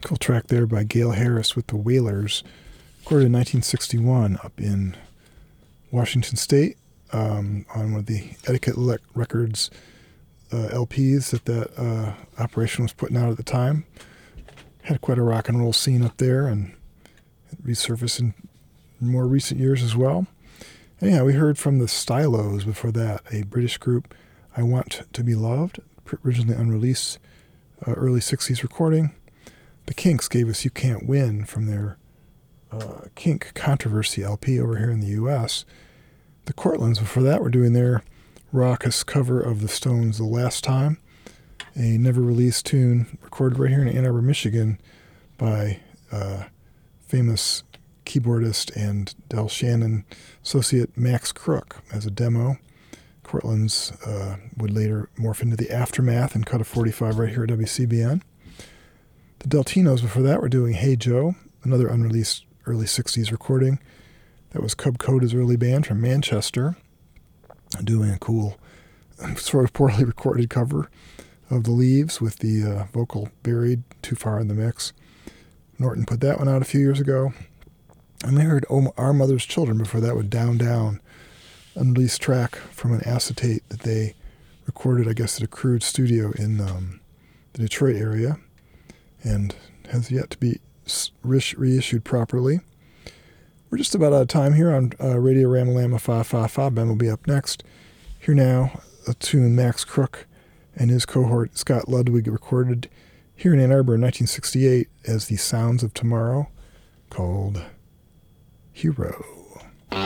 Cool track there by Gail Harris with the Wailers, recorded in 1961 up in Washington State on one of the Etiquette Records LPs that operation was putting out at the time. Had quite a rock and roll scene up there, and it resurfaced in more recent years as well. Anyhow, we heard from the Stylos before that, a British group, I Want to Be Loved, originally unreleased, early 60s recording. The Kinks gave us You Can't Win from their Kink Controversy LP over here in the U.S. The Cortlands before that were doing their raucous cover of the Stones' The Last Time, a never-released tune recorded right here in Ann Arbor, Michigan by famous keyboardist and Del Shannon associate Max Crook as a demo. Cortlands would later morph into the Aftermath and cut a 45 right here at WCBN. The Deltinos before that were doing Hey Joe, another unreleased early 60s recording. That was Cub Coda's early band from Manchester, doing a cool, sort of poorly recorded cover of The Leaves with the vocal buried too far in the mix. Norton put that one out a few years ago. And we heard Our Mother's Children before that with Down Down, unreleased track from an acetate that they recorded, I guess, at a crude studio in the Detroit area and has yet to be reissued properly. We're just about out of time here on Radio Ramalama 555. Ben will be up next. Here now, a tune Max Crook and his cohort Scott Ludwig recorded here in Ann Arbor in 1968 as The Sounds of Tomorrow, called Hero.